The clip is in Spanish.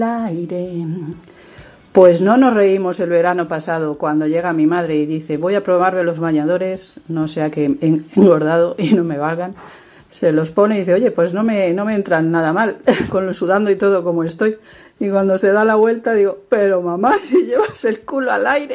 Aire. Pues no nos reímos el verano pasado cuando llega mi madre y dice: voy a probarme los bañadores, no sea que he engordado y no me valgan. Se los pone y dice: oye, pues no me entran nada mal, con lo sudando y todo como estoy. Y cuando se da la vuelta digo: pero mamá, si llevas el culo al aire.